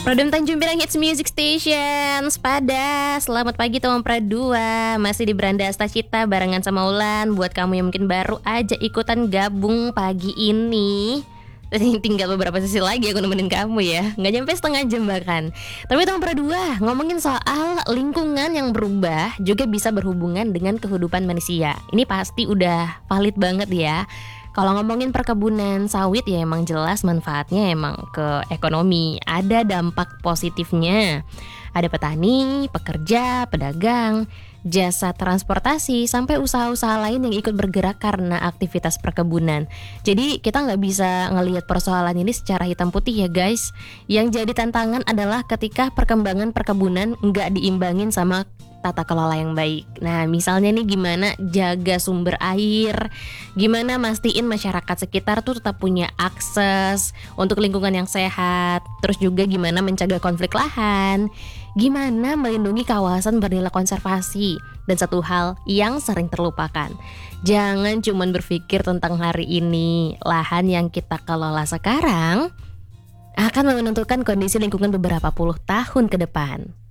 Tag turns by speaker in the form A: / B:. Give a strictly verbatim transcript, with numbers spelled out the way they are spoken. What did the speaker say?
A: Produm Tanjung Pinang Hits Music Station. Sepada, selamat pagi teman Pradua. Masih di Beranda Asta Cita barengan sama Ulan. Buat kamu yang mungkin baru aja ikutan gabung pagi ini, tinggal beberapa sesi lagi aku nemenin kamu ya. Gak nyampe setengah jam bahkan. Tapi teman Pradua, ngomongin soal lingkungan yang berubah juga bisa berhubungan dengan kehidupan manusia. Ini pasti udah valid banget ya. Kalau ngomongin perkebunan sawit ya emang jelas manfaatnya emang ke ekonomi. Ada dampak positifnya. Ada petani, pekerja, pedagang, jasa transportasi, sampai usaha-usaha lain yang ikut bergerak karena aktivitas perkebunan. Jadi kita nggak bisa ngelihat persoalan ini secara hitam putih ya guys. Yang jadi tantangan adalah ketika perkembangan perkebunan nggak diimbangin sama tata kelola yang baik. Nah, misalnya nih gimana jaga sumber air, gimana mastiin masyarakat sekitar tuh tetap punya akses untuk lingkungan yang sehat, terus juga gimana mencegah konflik lahan, gimana melindungi kawasan bernilai konservasi, dan satu hal yang sering terlupakan, jangan cuma berpikir tentang hari ini. Lahan yang kita kelola sekarang akan menentukan kondisi lingkungan beberapa puluh tahun ke depan.